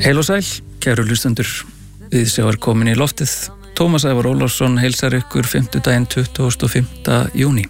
Heil og sæl, kæru hlustendur, við sjá komin í loftið. Tómas Ævar Ólafsson heilsar ykkur 50. 25. júní.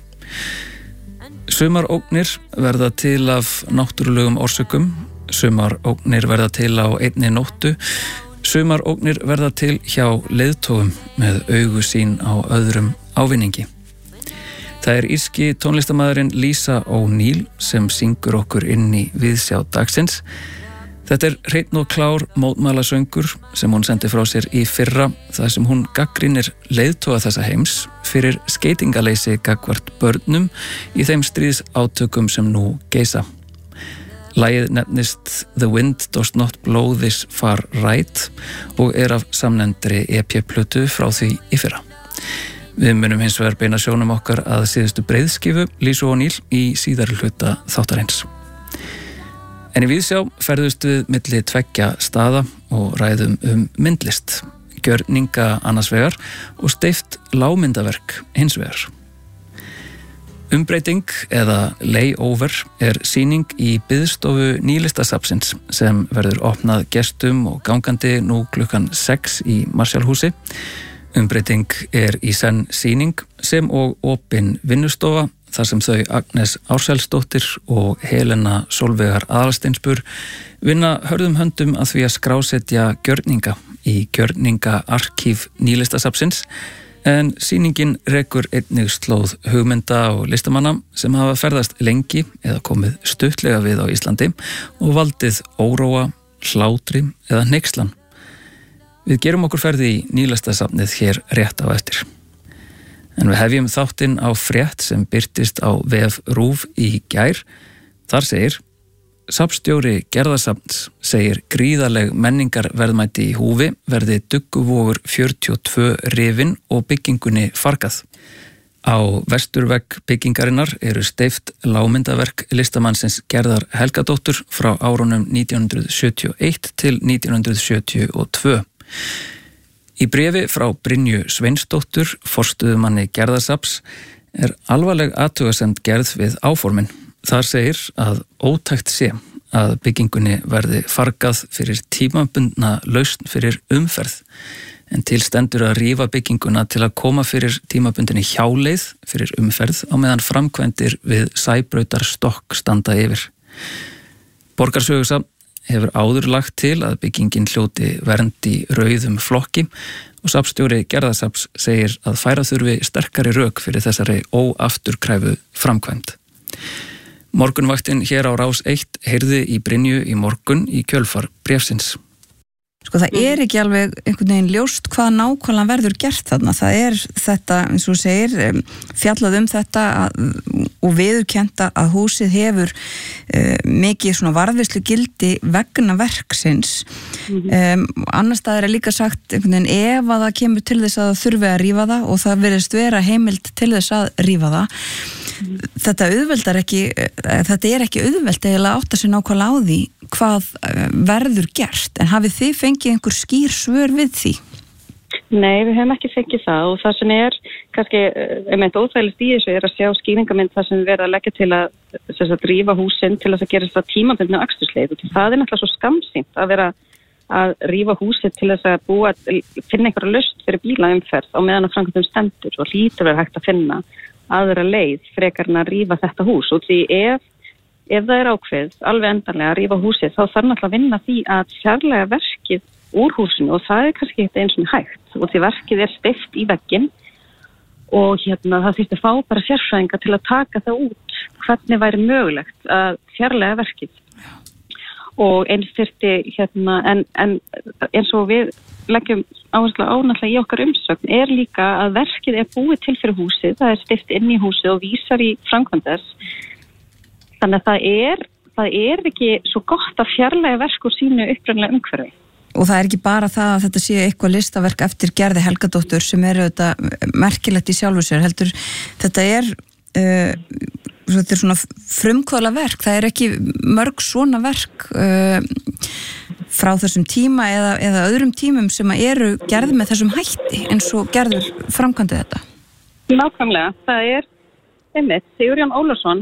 Sumar ógnir verða til af náttúrulegum orsökum, sumar ógnir verða til á einni nóttu, sumar ógnir verða til hjá leiðtogum með augu sín á öðrum ávinningi. Það er írski tónlistarmaðurinn Lisa O'Neill sem syngur okkur inn í viðsjá dagsins. Þetta er hreinn og klár mótmælasöngur sem hún sendi frá sér í fyrra þar sem hún gagnrýnir leiðtoga þessa heims fyrir skeytingaleysi gagnvart börnum í þeim stríðsátökum sem nú geisa. Lagið nefnist The Wind Does Not Blow This Far Right og er af samnefndri EP-plötu frá því í fyrra. Við munum hins vegar beina sjónum okkar að síðustu breiðskifu Lisa O'Neill í síðari hluta þáttarins. En í viðsjá ferðust við milli tveggja staða og ræðum myndlist, gjörninga annars vegar og steypt lágmyndaverk hins vegar. Umbreyting eða layover er sýning í biðstofu Nýlistasafnsins sem verður opnað gestum og gangandi nú klukkan 6 í Marshallhúsi. Umbreyting er í senn sýning sem og opin vinnustofa þar sem þau Agnes Ársælsdóttir og Helena Sólveigar Aðalsteinsbur vinna hörðum höndum að því að skrásetja gjörninga í gjörningaarkíf Nýlistasafnsins en sýningin rekur einnig slóð hugmynda og listamanna sem hafa ferðast lengi eða komið stuttlega við á Íslandi og valdið óróa, hlátri eða hneykslan. Við gerum okkur ferð í Nýlistasafnið hér rétt á eftir. En við hefjum þáttinn á frétt sem birtist á vef RÚV í gær. Þar segir, safnstjóri Gerðarsafns segir gríðarleg menningarverðmæti í húfi verði Dugguvogur 42 rifin og byggingunni fargað. Á vesturvegg byggingarinnar eru steypt lágmyndaverk listamannsins Gerðar Helgadóttur frá árunum 1971 til 1972. Í bréfi frá Brynju Sveinsdóttur, forstöðumanni Gerðarsafns, er alvarleg athugasemd gerð við áformin. Þar segir að ótækt sé að byggingunni verði fargað fyrir tímabundna lausn fyrir umferð, en til stendur að rífa bygginguna til að koma fyrir tímabundinni hjáleið fyrir umferð á meðan framkvæmdir við Sæbrautarstokk standa yfir. Borgarsögusafn hefur áður lagt til að byggingin hljóti vernd í rauðum flokki og safnstjóri Gerðarsafns segir að færa þurfi sterkari rök fyrir þessari óafturkræfu framkvæmd. Morgunvaktin hér á Rás 1 heyrði í Brynju í morgun í kjölfar bréfsins. Sko það er ekki alveg einhvern veginn ljóst hvað nákvæmlega verður gert þarna. Það er þetta, eins og segir, fjallað þetta og viðurkennt að húsið hefur mikið svona varðveislu gildi vegna verksins. Annars staðar er líka sagt einhvern veginn ef að það kemur til þess að það þurfi að rífa það og það virðist vera heimild til þess að rífa það. Þetta er ekki auðvelt eiginlega átta sig nákvæmlega á því hvað verður gert, en hafið þið fengið einhver skýr svör við því? Nei, við hefum ekki fengið það og það sem er kannski óþægilegt í þessu er að sjá skýringamynd það sem við verðum að leggja til að rífa húsin til að gera þetta tímabundnu akstursleið og það er náttúrulega svo skammsýnt að vera að rífa húsið til þess að finna einhverja lausn fyrir bílaumferð á meðan að framkvæmdum stendur og hlýtur verið hægt að finna aðra leið frekar en að rífa þetta hús og því ef það er ákveð alveg endanlega að rífa húsið þá þarf náttúrulega að vinna því að fjarlæga verkið úr húsinu og það er kannski ekki eins og hægt og því verkið er steypt í vegginn og það þyrfti að fá bara sérfræðinga til að taka það út hvernig væri mögulegt að fjarlæga verkið og eins þyrfti en eins og við leggjum áherslu á náttúrulega í okkar umsögn er líka að verkið er búið til fyrir húsið, það er steypt inn í húsið og vísar í framkvæmd þess. Þannig að það er ekki svo gott að fjarlæga verk úr sínu upprunalega umhverfi. Og það er ekki bara það að þetta sé eitthvað listaverk eftir Gerði Helgadóttur sem eru þetta merkilegt í sjálfu sér, heldur þetta er svona frumkvöðla verk, það er ekki mörg svona verk frá þessum tíma eða öðrum tímum sem eru gerð með þessum hætti eins og Gerður framkvæmdi þetta. Nákvæmlega, það er Sigurjón Ólafsson,